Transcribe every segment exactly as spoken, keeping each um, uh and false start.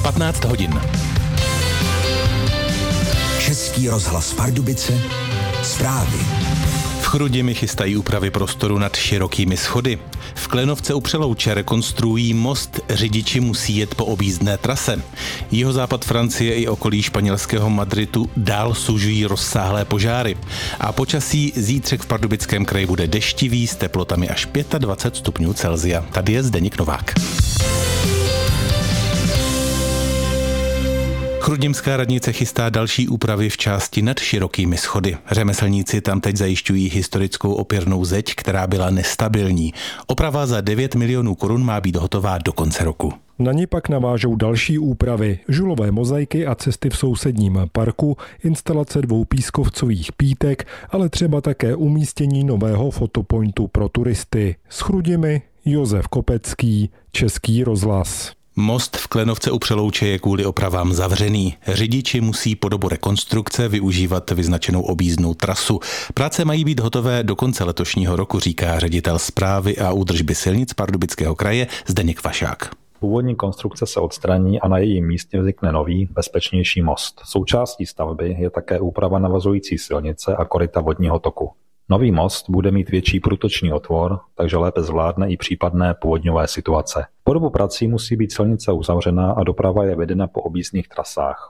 patnáct hodin. Český rozhlas Pardubice, zprávy. V Chrudimi chystají úpravy prostoru nad širokými schody. V Klenovce u Přelouče rekonstruují most, řidiči musí jet po objízdné trase. Jihozápad Francie i okolí španělského Madridu dál sužují rozsáhlé požáry. A počasí zítřek v Pardubickém kraji bude deštivý s teplotami až dvacet pět stupňů Celsia. Tady je Zdeněk Novák. Chrudimská radnice chystá další úpravy v části nad širokými schody. Řemeslníci tam teď zajišťují historickou opěrnou zeď, která byla nestabilní. Oprava za devět milionů korun má být hotová do konce roku. Na ní pak navážou další úpravy, žulové mozaiky a cesty v sousedním parku, instalace dvou pískovcových pítek, ale třeba také umístění nového fotopointu pro turisty. S Chrudimi Josef Kopecký, Český rozhlas. Most v Klenovce u Přelouče je kvůli opravám zavřený. Řidiči musí po dobu rekonstrukce využívat vyznačenou objízdnou trasu. Práce mají být hotové do konce letošního roku, říká ředitel správy a údržby silnic Pardubického kraje Zdeněk Vašák. Původní konstrukce se odstraní a na jejím místě vznikne nový, bezpečnější most. Součástí stavby je také úprava navazující silnice a koryta vodního toku. Nový most bude mít větší průtočný otvor, takže lépe zvládne i případné povodňové situace. Po dobu prací musí být silnice uzavřená a doprava je vedena po objízdných trasách.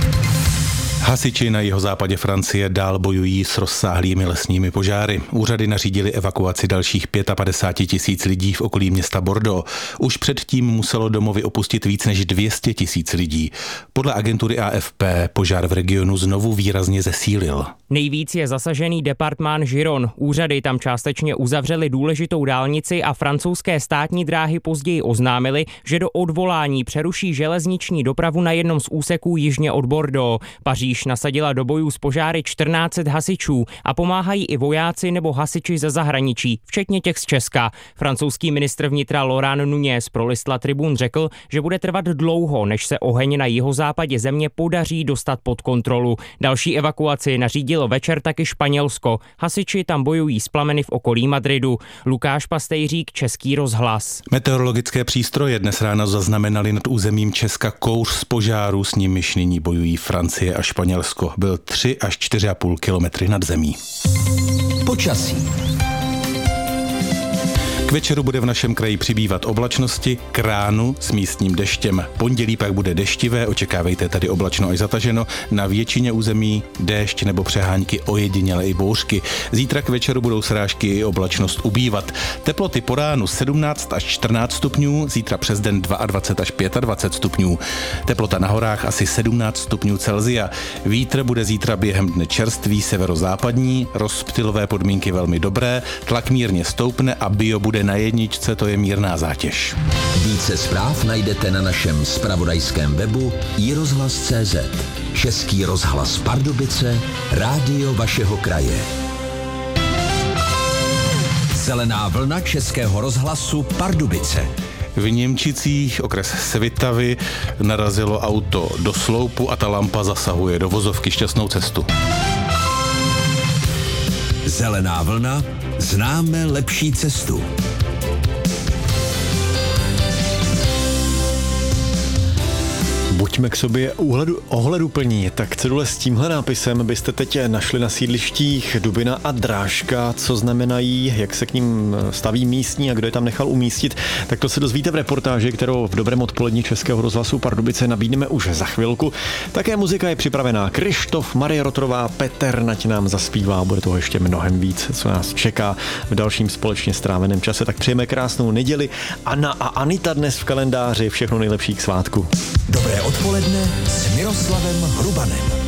Hasiči na jihozápadě Francie dál bojují s rozsáhlými lesními požáry. Úřady nařídili evakuaci dalších padesát pět tisíc lidí v okolí města Bordeaux. Už předtím muselo domovy opustit víc než dvě stě tisíc lidí. Podle agentury A F P požár v regionu znovu výrazně zesílil. Nejvíc je zasažený departmán Giron. Úřady tam částečně uzavřely důležitou dálnici a francouzské státní dráhy později oznámily, že do odvolání přeruší železniční dopravu na jednom z úseků jižně od Bordeaux. Paříž nasadila do bojů s požáry čtrnáct set hasičů a pomáhají i vojáci nebo hasiči ze zahraničí, včetně těch z Česka. Francouzský ministr vnitra Laurent Nunez pro list La Tribune řekl, že bude trvat dlouho, než se oheň na jihozápadě země podaří dostat pod kontrolu. Další evakuaci nařídilo večer taky Španělsko. Hasiči tam bojují s plameny v okolí Madridu. Lukáš Pastejřík, Český rozhlas. Meteorologické přístroje dnes ráno zaznamenaly nad územím Česka kouř z požáru, s nimiž nyní bojují Francie a Španělsko. Byl tři až čtyři a půl kilometry nad zemí. Počasí. K večeru bude v našem kraji přibývat oblačnosti, k ránu s místním deštěm. Pondělí pak bude deštivé, očekávejte tady oblačno až zataženo, na většině území déšť nebo přehánky, ojediněle i bouřky. Zítra k večeru budou srážky i oblačnost ubývat. Teploty po ránu sedmnáct až čtrnáct stupňů, zítra přes den dvacet dva až dvacet pět stupňů. Teplota na horách asi sedmnáct stupňů Celsia. Vítr bude zítra během dne čerstvý severozápadní, rozptylové podmínky velmi dobré, tlak mírně stoupne a bio bude na jedničce, to je mírná zátěž. Více zpráv najdete na našem zpravodajském webu i rozhlas tečka cé zet. Český rozhlas Pardubice, rádio vašeho kraje. Zelená vlna Českého rozhlasu Pardubice. V Němčicích, okres Svitavy, narazilo auto do sloupu a ta lampa zasahuje do vozovky. Šťastnou cestu. Zelená vlna, známe lepší cestu. Buďme k sobě úhledu, ohleduplní, tak cedule s tímhle nápisem byste teď našli na sídlištích Dubina a Drážka, co znamenají, jak se k ním staví místní a kdo je tam nechal umístit, tak to se dozvíte v reportáži, kterou v dobrém odpolední Českého rozhlasu Pardubice nabídneme už za chvilku. Také muzika je připravená. Krištof, Marie Rotrová, Petr Nať nám zaspívá, bude toho ještě mnohem víc, co nás čeká v dalším společně stráveném čase. Tak přejeme krásnou neděli. Anna a Anita dnes v kalendáři, všechno nejlepší k svátku. Dobré odpoledne s Miroslavem Hrubanem.